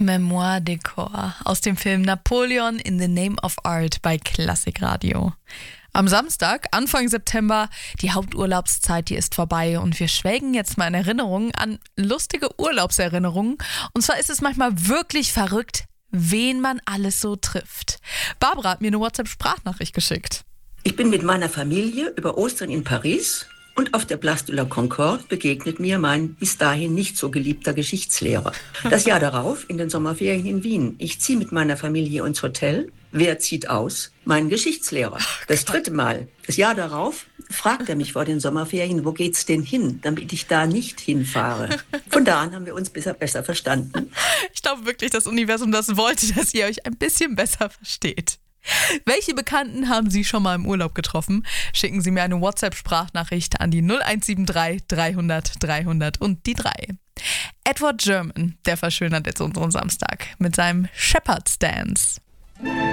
Memoir Decor aus dem Film Napoleon in the Name of Art bei Klassikradio. Am Samstag, Anfang September, die Haupturlaubszeit, die ist vorbei und wir schwelgen jetzt mal in Erinnerungen an lustige Urlaubserinnerungen. Und zwar ist es manchmal wirklich verrückt, wen man alles so trifft. Barbara hat mir eine WhatsApp-Sprachnachricht geschickt. Ich bin mit meiner Familie über Ostern in Paris und auf der Place de la Concorde begegnet mir mein bis dahin nicht so geliebter Geschichtslehrer. Das Jahr darauf in den Sommerferien in Wien. Ich ziehe mit meiner Familie ins Hotel. Wer zieht aus? Mein Geschichtslehrer. Das dritte Mal. Das Jahr darauf fragt er mich vor den Sommerferien, wo geht's denn hin, damit ich da nicht hinfahre. Von da an haben wir uns besser verstanden. Ich glaube wirklich, das Universum das wollte, dass ihr euch ein bisschen besser versteht. Welche Bekannten haben Sie schon mal im Urlaub getroffen? Schicken Sie mir eine WhatsApp-Sprachnachricht an die 0173 300 300 und die 3. Edward German, der verschönert jetzt unseren Samstag mit seinem Shepherd's Dance.